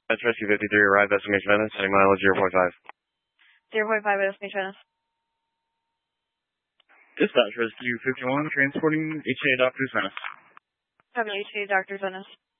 That's Rescue 53, arrived destination Venice, setting mileage 0.5. 0.5 destination Venice. Dispatch Rescue 51, transporting HA Doctors Venice. Having HA Doctors Venice.